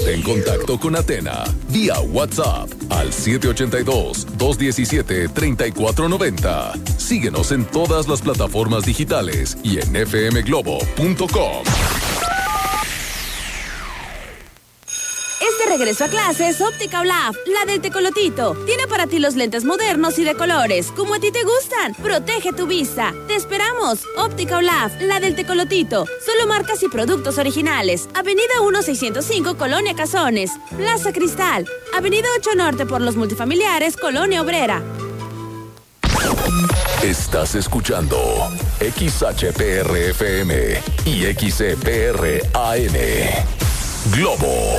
Ponte en contacto con Athena vía WhatsApp al 782-217-3490. Síguenos en todas las plataformas digitales y en fmglobo.com. Este regreso a clases, Óptica Olaf, la del Tecolotito. Tiene para ti los lentes modernos y de colores, como a ti te gustan. Protege tu vista. Te esperamos. Óptica Olaf, la del Tecolotito. Solo marcas y productos originales. Avenida 1605, Colonia Cazones. Plaza Cristal. Avenida 8 Norte por los multifamiliares, Colonia Obrera. Estás escuchando XHPR-FM y XCPR-AM. Globo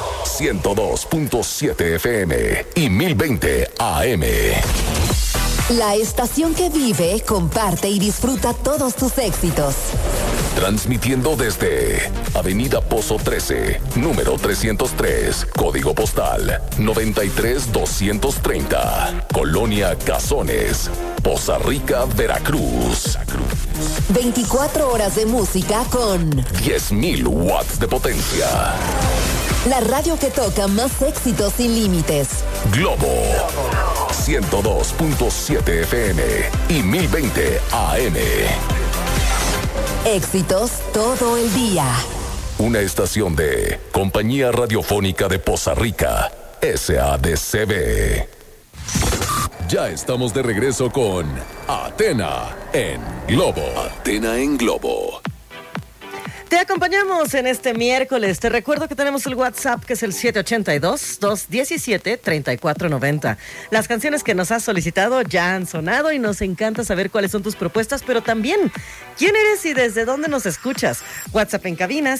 102.7 FM y 1020 AM. La estación que vive, comparte y disfruta todos tus éxitos. Transmitiendo desde Avenida Pozo 13, número 303, código postal 93230, Colonia Cazones, Poza Rica, Veracruz. 24 horas de música con 10,000 watts de potencia. La radio que toca más éxitos sin límites. Globo 102.7 FM y 1020 AM. Éxitos todo el día. Una estación de Compañía Radiofónica de Poza Rica, SADCB. Ya estamos de regreso con Athena en Globo. Athena en Globo. Te acompañamos en este miércoles. Te recuerdo que tenemos el WhatsApp, que es el 782-217-3490. Las canciones que nos has solicitado ya han sonado y nos encanta saber cuáles son tus propuestas, pero también quién eres y desde dónde nos escuchas. WhatsApp en cabina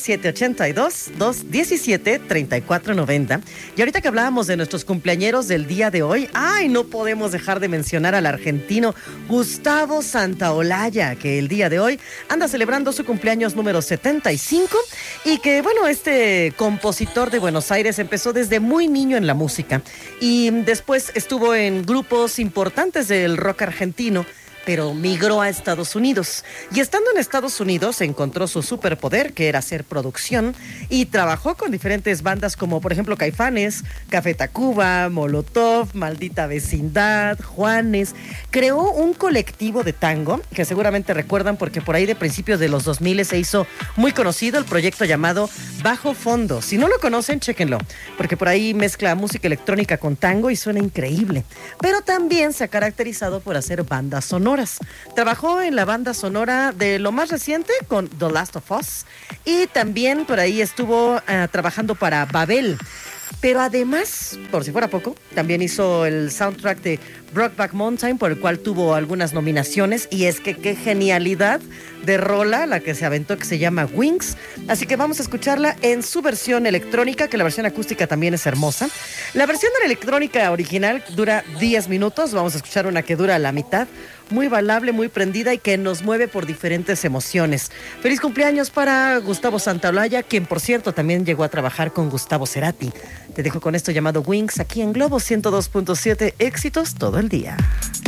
782-217-3490. Y ahorita que hablábamos de nuestros cumpleañeros del día de hoy, no podemos dejar de mencionar al argentino Gustavo Santaolalla, que el día de hoy anda celebrando su cumpleaños número 70. Y que, bueno, este compositor de Buenos Aires empezó desde muy niño en la música y después estuvo en grupos importantes del rock argentino, pero migró a Estados Unidos. Y estando en Estados Unidos encontró su superpoder, que era hacer producción, y trabajó con diferentes bandas como, por ejemplo, Caifanes, Café Tacuba, Molotov, Maldita Vecindad, Juanes. Creó un colectivo de tango, que seguramente recuerdan porque por ahí de principios de los 2000 se hizo muy conocido el proyecto llamado Bajo Fondo. Si no lo conocen, chéquenlo, porque por ahí mezcla música electrónica con tango y suena increíble. Pero también se ha caracterizado por hacer bandas sonoras. Trabajó en la banda sonora de lo más reciente con The Last of Us y también por ahí estuvo trabajando para Babel. Pero además, por si fuera poco, también hizo el soundtrack de Brokeback Mountain, por el cual tuvo algunas nominaciones. Y es que qué genialidad de rola la que se aventó, que se llama Wings. Así que vamos a escucharla en su versión electrónica, que la versión acústica también es hermosa. La versión de la electrónica original dura 10 minutos. Vamos a escuchar una que dura la mitad. Muy bailable, muy prendida y que nos mueve por diferentes emociones. Feliz cumpleaños para Gustavo Santaolalla, quien por cierto también llegó a trabajar con Gustavo Cerati. Te dejo con esto llamado Wings aquí en Globo 102.7, éxitos todo el día.